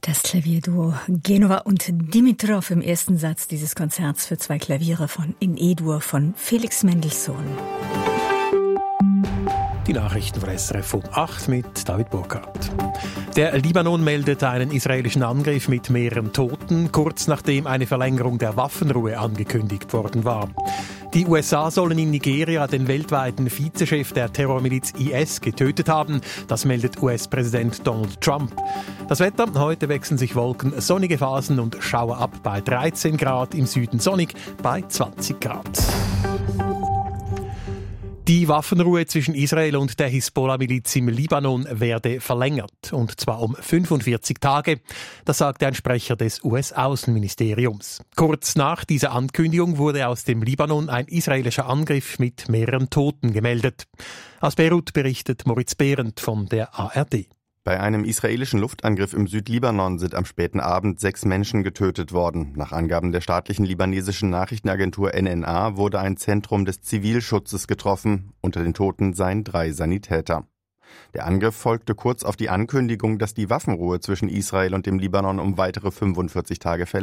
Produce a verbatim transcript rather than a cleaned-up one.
Das Klavierduo Genova und Dimitrov im ersten Satz dieses Konzerts für zwei Klaviere von in E-Dur von Felix Mendelssohn. Die Nachrichten von S R F um acht mit David Burkhardt. Der Libanon meldet einen israelischen Angriff mit mehreren Toten, kurz nachdem eine Verlängerung der Waffenruhe angekündigt worden war. Die U S A sollen in Nigeria den weltweiten Vizechef der Terrormiliz I S getötet haben. Das meldet U S-Präsident Donald Trump. Das Wetter: Heute wechseln sich Wolken, sonnige Phasen und Schauer ab bei dreizehn Grad, im Süden sonnig bei zwanzig Grad. Die Waffenruhe zwischen Israel und der Hisbollah-Miliz im Libanon werde verlängert, und zwar um fünfundvierzig Tage. Das sagte ein Sprecher des U S-Außenministeriums. Kurz nach dieser Ankündigung wurde aus dem Libanon ein israelischer Angriff mit mehreren Toten gemeldet. Aus Beirut berichtet Moritz Behrendt von der A R D. Bei einem israelischen Luftangriff im Südlibanon sind am späten Abend sechs Menschen getötet worden. Nach Angaben der staatlichen libanesischen Nachrichtenagentur N N A wurde ein Zentrum des Zivilschutzes getroffen. Unter den Toten seien drei Sanitäter. Der Angriff folgte kurz auf die Ankündigung, dass die Waffenruhe zwischen Israel und dem Libanon um weitere fünfundvierzig Tage verlängert